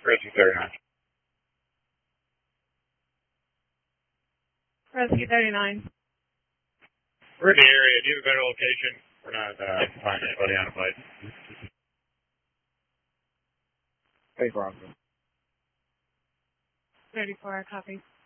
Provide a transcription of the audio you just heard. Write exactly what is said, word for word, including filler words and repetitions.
Rescue thirty-nine. Rescue thirty-nine. We're in the area. Do you have a better location? We're not uh, finding anybody on a plate. Hey, Bronco. thirty-four, copy.